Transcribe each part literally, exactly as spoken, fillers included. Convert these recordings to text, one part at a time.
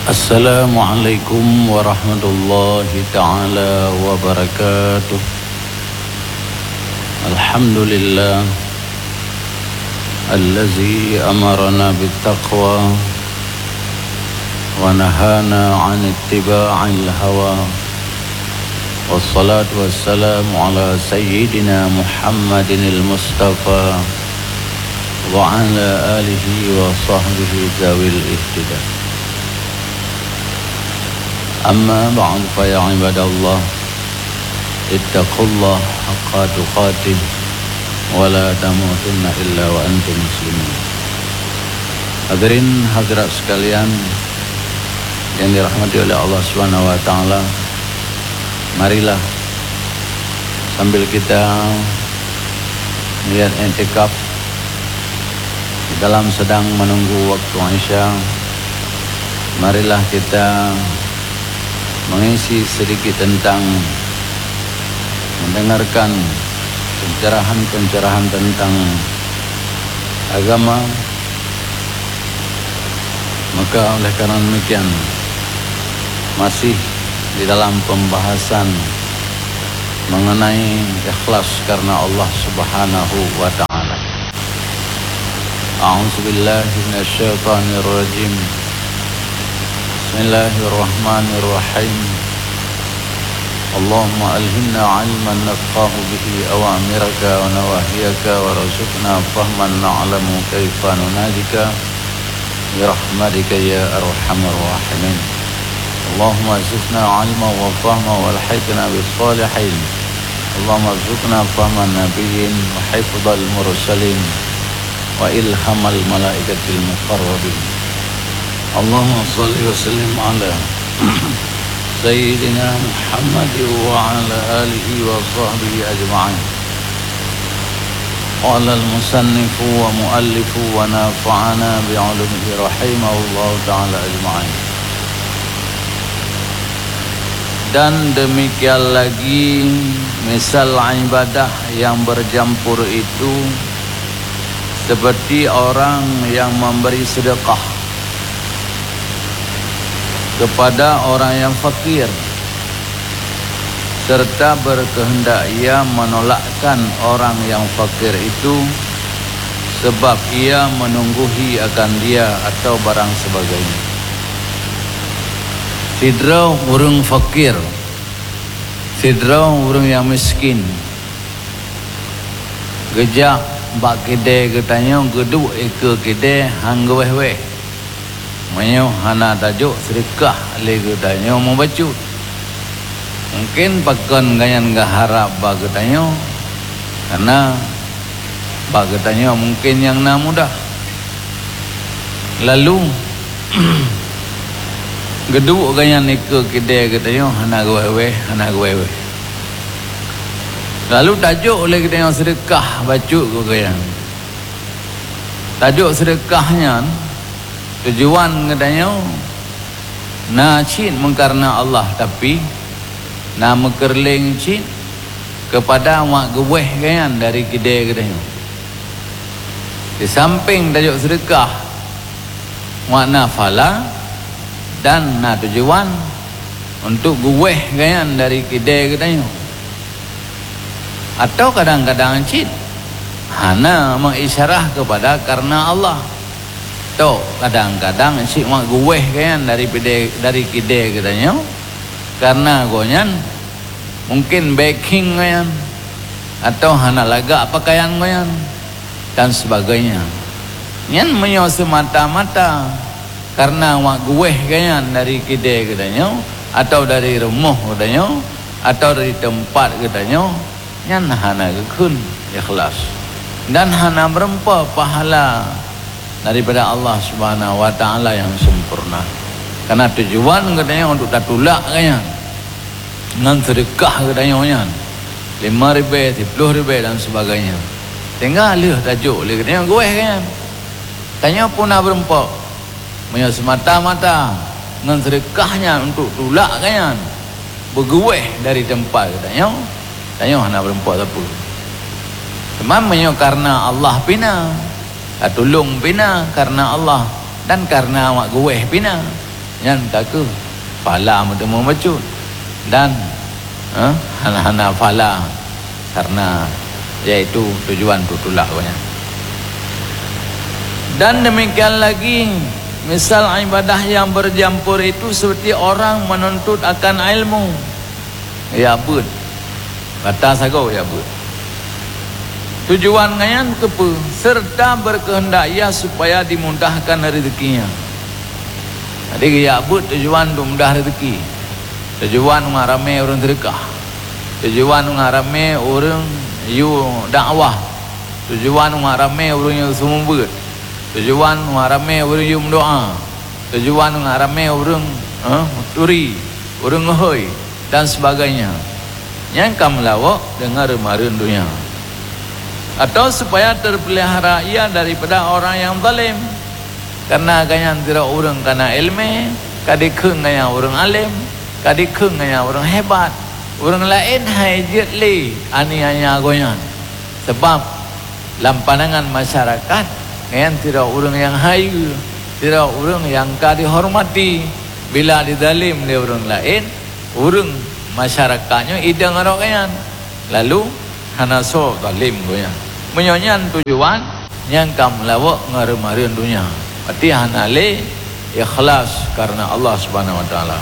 Assalamualaikum warahmatullahi ta'ala wabarakatuh. Alhamdulillah Allazi amarana bittaqwa wa nahana 'an ittiba'il hawa. Wassalatu wassalamu ala sayyidina Muhammadinil Mustafa wa ala alihi wa sahbihi zawil ihtidah. Amma ba'd fa ya ibadallah ittaqullah haqqa tuqatih wa la tamutunna illa wa antum muslimun. Hadirin hadirat sekalian yang dirahmati oleh Allah Subhanahu wa taala, marilah sambil kita melihat i'tikaf dalam sedang menunggu waktu Isya, marilah kita mengisi sedikit tentang mendengarkan pencerahan-pencerahan tentang agama. Maka oleh karena demikian masih di dalam pembahasan mengenai ikhlas karena Allah Subhanahu wa taala. A'udzubillahi minasyaitonir rajim. Bismillahirrahmanirrahim. Allahumma alhimna 'ilman nafqahu bihi awamiraka wa nawahiyaka wa rzuqna fahman na'lamu kaifa nunadika bi rahmatika ya arhamar rahimin. Allahumma zidna 'ilman wa fahman walhiqna bis salihin. Allahumma rzuqna fahman nabiyyin wa hifdzal mursalin wa ilhamal malaikatil muqarrabin. Allahumma salli wa sallim ala Sayyidina Muhammad wa ala alihi wa sahbihi ajma'in. Qala al-musannifu wa muallifu wa nafa'ana bi'ulumihi rahimahullahu ta'ala ajma'in. Dan demikian lagi misal ibadah yang bercampur itu seperti orang yang memberi sedekah kepada orang yang fakir serta berkehendak ia menolakkan orang yang fakir itu sebab ia menungguhi akan dia atau barang sebagainya. Sidra urang fakir, sidra urang yang miskin, gejak bak kedai katanya geduk eka kedai hang weh-weh Menyo hana tajuk sedekah lagi tanya mau baca. Mungkin pakon ganyan gak harap bagi tanya karena bagi tanya mungkin yang na mudah. Lalu geduk ganyan ikut kedai katanya hana gawe hana gawe. Lalu tajuk oleh kita yang sedekah baca ke ganyan. Tajuk sedekahnya tujuan katanya na cin mengkarena Allah tapi na mekerling cin kepada mak geweh kan dari kedai katanya. Di samping tajuk sedekah makna fala dan na tujuan untuk geweh kan dari kedai katanya. Atau kadang-kadang cin hana mengisyarah kepada karena Allah. Tu kadang-kadang si mak gueh kan dari pide dari kide katanya karena gonyan mungkin baking kan atau hana laga pakaian kan dan sebagainya. Nyan menyo semata-mata karena mak gueh kan dari kide katanya atau dari rumah katanya atau dari tempat katanya nyan hana gekun ikhlas dan hana berempa pahala daripada Allah Subhanahu wa taala yang sempurna. Karena tujuan katanya untuk tatulak katanya. Dengan sedekah katanya kan. lima ribu, sepuluh ribu dan sebagainya. Tinggal lih tajuk lih katanya gue kan. Tanya pun nak berempak. Punya semata-mata dengan sedekahnya untuk tulak kan. Bergueh dari tempat katanya. Tanya nak berempak apa. Semamanya karena Allah pina. Tolong bina karena Allah dan karena awak gueh bina. Nyan taku fala mutemu macut dan eh, hana-hana fala karena yaitu tujuan tutulak banyak. Dan demikian lagi misal ibadah yang bercampur itu seperti orang menuntut akan ilmu. Ya bud. Kata sago ya bud. Tujuan ngayan kepe serta berkehendak ia supaya dimudahkan rezekinya. Jadi ya bud tujuan untuk mudah rezeki. Tujuan ngarame orang sedekah. Tujuan ngarame orang yu dakwah. Tujuan ngarame orang yang sumber. Tujuan ngarame orang yang doa. Tujuan ngarame orang eh, turi, orang ngehoi dan sebagainya. Yang kamu lawak dengar marin dunia. Atau supaya terpelihara ia daripada orang yang zalim. Karena ganyan tidak orang karena ilmu, kadikeng ganyan orang alim, kadikeng ganyan orang hebat, orang lain hajat li aniaya goyan. Sebab dalam pandangan masyarakat, ganyan tidak orang yang hayu, tidak orang yang kadihormati. Bila dizalim oleh orang lain, orang masyarakatnya idang orang ganyan. Lalu hanaso zalim goyan. Menyanyian tujuan yang kamu lawak ngaremarin dunia. Berarti hanale ikhlas karena Allah Subhanahu wa taala.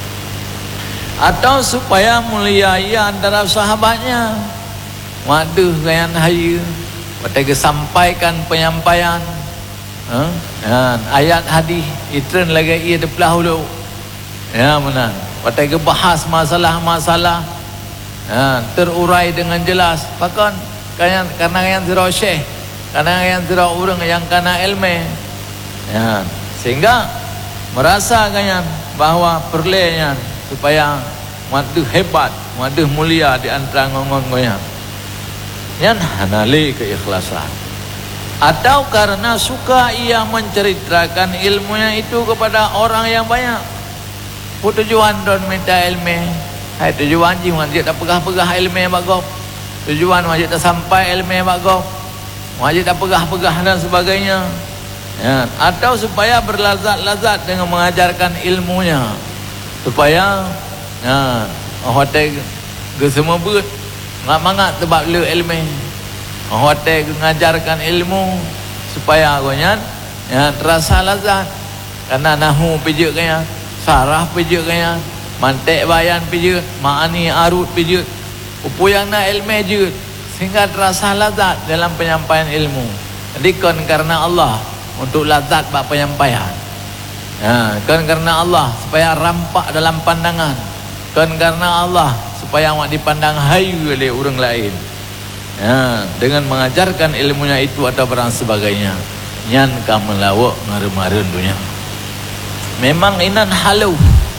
Atau supaya mulia ia antara sahabatnya. Waduh gayan hayu. Berarti sampaikan penyampaian. Ha? Ya, ayat hadis itren lagi ia depelah hulu. Ya benar. Berarti bahas masalah-masalah. Ya, terurai dengan jelas. Bahkan kayan karena yang zira syekh, karena yang zira orang yang kana ilmu. Ya, sehingga merasa ganyan bahawa perlenya supaya maduh hebat, maduh mulia di antara ngongon goyang. Yan hanali keikhlasan. Atau karena suka ia menceritakan ilmunya itu kepada orang yang banyak. Tujuan don minta ilmu. Hai tujuan ji wajib tak pegah-pegah ilmu bagop. Tujuan wajib tak sampai ilmu bagop. Wajib tak pegah-pegah dan sebagainya. Ya, atau supaya berlazat-lazat dengan mengajarkan ilmunya, supaya ya hotel ke semua ber mangat sebab le ilmu hotel mengajarkan ilmu supaya agonya ya terasa lazat karena nahu pijak kaya sarah pijak kaya mantek bayan pijak ma'ani arut pijak upuyang na ilmu je sehingga terasa lazat dalam penyampaian ilmu. Jadi kan karena Allah untuk lazat bak penyampaian. Ya, kan karena Allah supaya rampak dalam pandangan. Kan karena Allah supaya awak dipandang hayu oleh orang lain. Ya, dengan mengajarkan ilmunya itu atau barang sebagainya. Nyan kamu lawak ngareun-ngareun dunia. Memang inan halu.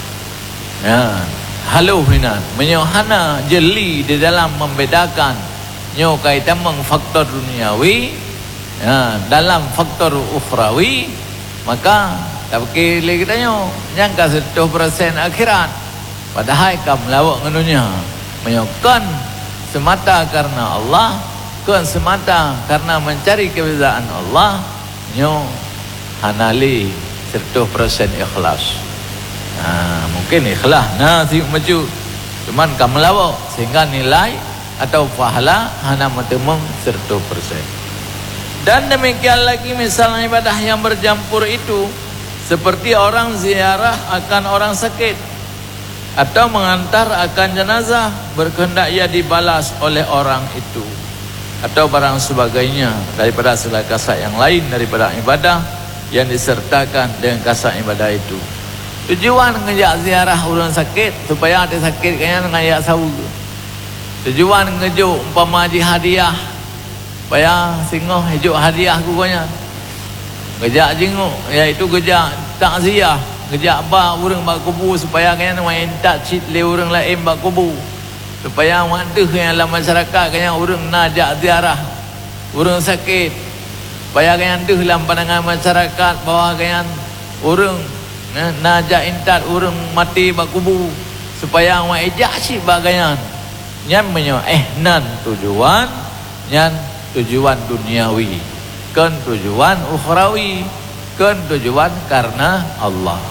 Ya, halu inan menyohana jeli di dalam membedakan nyo kaitan meng faktor duniawi. Ya, dalam faktor ukhrawi maka tak boleh kita nyo nyangka seratus persen akhirat padahal kamu lawak ngenunya menyokan semata karena Allah kan semata karena mencari kebezaran Allah nyo hanali seratus persen ikhlas. Nah, mungkin ikhlas nasi maju cuman kamu lawak sehingga nilai atau pahala hana metemung seratus persen. Dan demikian lagi misalnya ibadah yang bercampur itu seperti orang ziarah akan orang sakit atau mengantar akan jenazah berkehendak ia dibalas oleh orang itu atau barang sebagainya daripada segala kasat yang lain daripada ibadah yang disertakan dengan kasat ibadah itu. Tujuan ngejak ziarah orang sakit supaya ada sakit kayaknya ngayak sawu. Tujuan ngejuk umpama haji hadiah supaya singoh hijuk hadiah kukunya. Gejak jenguk iaitu gejak takziah, gejak ba urang bak kubur supaya kena main tak cit le urang lain bak kubur. Supaya waduh yang dalam masyarakat kena urang najak ziarah urang sakit. Supaya kena deuh dalam pandangan masyarakat bahawa kena urang najak intat urang mati bak kubur supaya wa ejak si bagayan. Nyan menyo eh nan tujuan nyan tujuan duniawi, kan tujuan ukhrawi, kan tujuan karena Allah.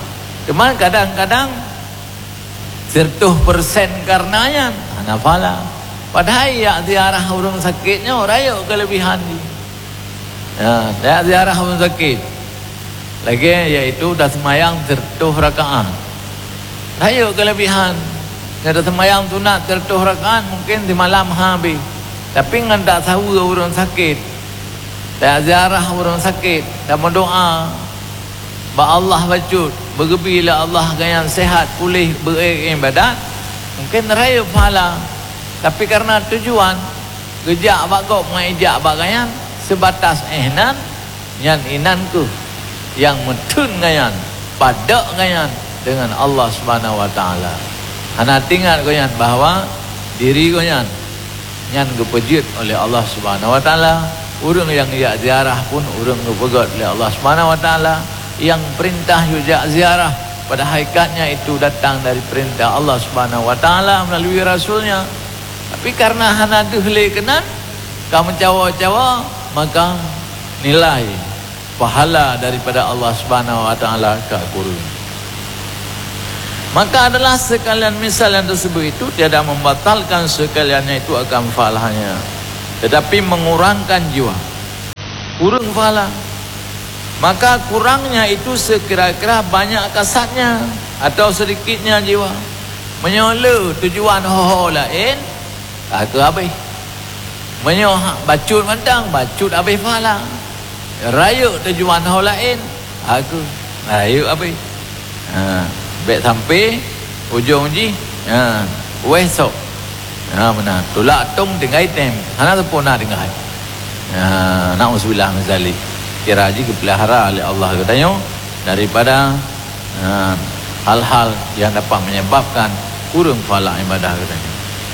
Cuma kadang-kadang seratus persen karenanya nafala. Padahal ya ziarah orang sakitnya raya kelebihan ni. Ya, dia ziarah orang sakit. Lagi yaitu dah semayang seratus rakaat. Raya kelebihan. Dia dah semayang sunat seratus rakaat mungkin di malam habis. Tapi ngan tak tahu orang sakit. Dia ziarah orang sakit, dia berdoa. Ba Allah wajud, bergebilah Allah yang sehat, pulih, beribadat. Mungkin raya pahala. Tapi karena tujuan gejak bagok mengejak bagayan sebatas ihnan yang inan ku yang metun gayan padak gayan dengan Allah Subhanahu wa taala. Ana tinggal gayan bahawa diri gayan yang gepejut oleh Allah Subhanahu wa taala. Urang yang ia ziarah pun urang gepegot oleh Allah Subhanahu wa taala. Yang perintah juga ziarah pada hakikatnya itu datang dari perintah Allah Subhanahu wa taala melalui rasulnya. Tapi karena hana duhle kenan kamu cawa-cawa maka nilai pahala daripada Allah Subhanahu wa taala ka guru. Maka adalah sekalian misal yang tersebut itu tiada membatalkan sekaliannya itu akan pahalanya, tetapi mengurangkan jiwa. Kurang pahala. Maka kurangnya itu sekira-kira banyak kasatnya atau sedikitnya jiwa. Menyola tujuan ho-ho lain, aku habis. Menyoh bacut mandang, bacut habis pahala. Raya tujuan ho lain, aku raya habis. Ha, baik sampai ujung ji, ha, esok. Ha, mana tolak tung tinggal item. Hana sempurna tinggal. Ha, na'udzubillah min zalik. Kira haji dipelihara oleh Allah katanya daripada uh, hal-hal yang dapat menyebabkan kurang pahala ibadah katanya.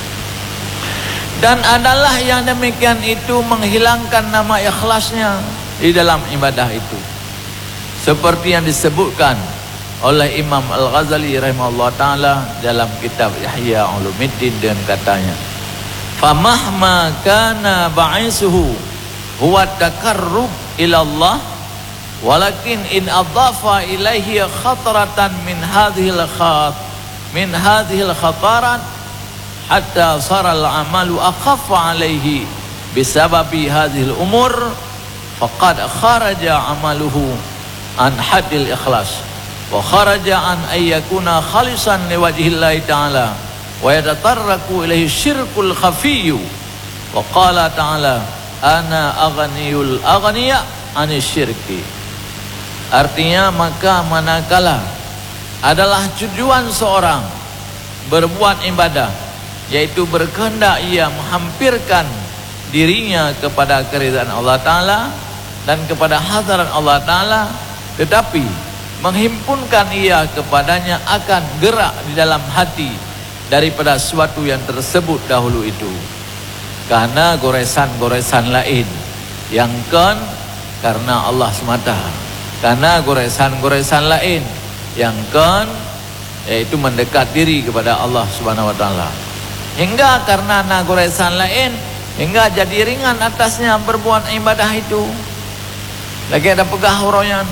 Dan adalah yang demikian itu menghilangkan nama ikhlasnya di dalam ibadah itu. Seperti yang disebutkan oleh Imam Al-Ghazali rahimahullah ta'ala dalam kitab Ihya Ulumuddin dan katanya, famahma kana ba'isuhu huwa takarrub ila Allah walakin in adhafa ilaihi khataratan min hadhihi al-khat min hadhihi al-khatarat hatta sara al-amalu akhaffa alaihi bisababi hadhihi al-umur faqad kharaja amaluhu an haddil ikhlas wa kharaja an ayyakuna khalisan liwajhillahi ta'ala wa yatatarraku ilaihi syirkul khafiyyu wa qala ta'ala ana aghniyul aghniya anisyirki. Artinya maka manakala adalah tujuan seorang berbuat ibadah yaitu berkehendak ia menghampirkan dirinya kepada keridhaan Allah Ta'ala dan kepada hadirat Allah Ta'ala, tetapi menghimpunkan ia kepadanya akan gerak di dalam hati daripada sesuatu yang tersebut dahulu itu karena goresan-goresan lain yang kan karena Allah semata, karena goresan-goresan lain yang kan yaitu mendekat diri kepada Allah Subhanahu wa taala, hingga karena na goresan lain hingga jadi ringan atasnya berbuat ibadah itu. Lagi ada pegah horoyan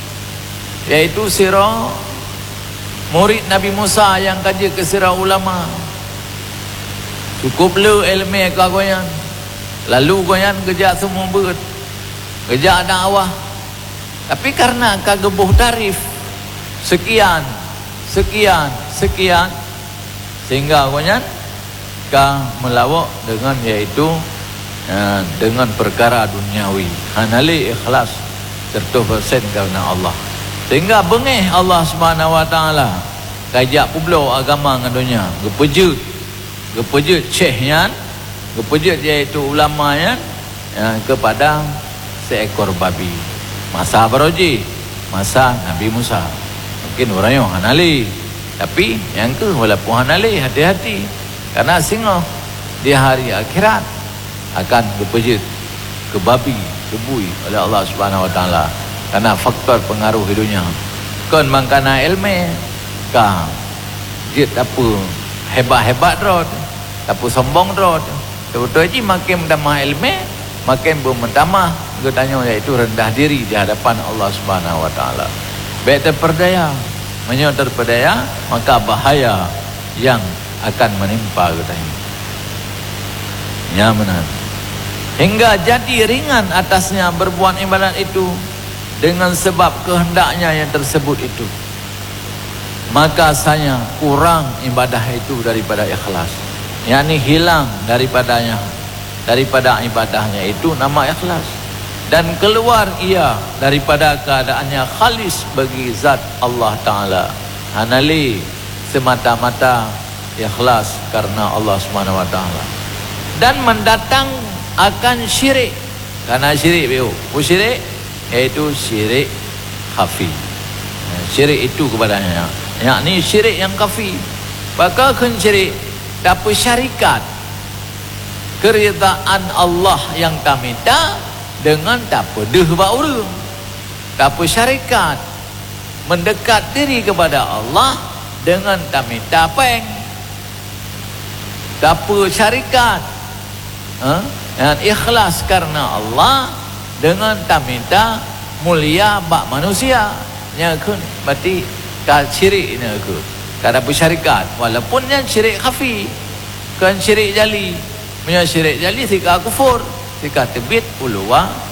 yaitu sirah murid Nabi Musa yang kaji ke sirah ulama. Cukup lu ilmu kagoyan. Lalu goyan kerja semua berat. Kerja dakwah. Tapi karena kagebuh tarif sekian, sekian, sekian sehingga goyan ka melawak dengan yaitu ya, dengan perkara duniawi. Hanali ikhlas seratus persen karena Allah. Sehingga bengih Allah Subhanahu wa taala kajak publo agama dengan dunia. Gepejut Gepejut cehnya, gepejut iaitu ulamanya ya, kepada seekor babi. Masa Baroji, masa Nabi Musa. Mungkin orang yang hanali, tapi yang ke walaupun hanali hati-hati karena singa di hari akhirat akan gepejut ke babi, kebui oleh Allah Subhanahu wa taala karena faktor pengaruh hidupnya. Kon mangkana ilmu ka jit apa hebat-hebat rod, tapi sombong rod. Betul je makin menambah ilmu, makin bertambah katanya iaitu rendah diri di hadapan Allah Subhanahu wa taala. Baik terperdaya, menyo daripada ya, maka bahaya yang akan menimpa katanya. Ya benar. Hingga jadi ringan atasnya berbuat ibadat itu dengan sebab kehendaknya yang tersebut itu. Maka saya kurang ibadah itu daripada ikhlas. yakni hilang daripadanya, daripada ibadahnya itu nama ikhlas, dan keluar ia daripada keadaannya khalis bagi zat Allah Ta'ala, hanali semata-mata ikhlas karena Allah Subhanahu Wa Ta'ala, dan mendatang akan syirik. Karena syirik biu, syirik yaitu syirik khafi, syirik itu kepadanya, yakni syirik yang khafi. Maka kan syirik dapat syarikat keridaan Allah yang tak minta dengan tak pedih bauru, dapat syarikat mendekat diri kepada Allah dengan tak minta peng, dapat syarikat ha? Dan ikhlas karena Allah dengan tak minta mulia bak manusia nya kun berarti ka syirik nya ku kada bersyarikat, walaupun yang syirik khafi kan syirik jali, punya syirik jali sika kufur, sika tebit uluwa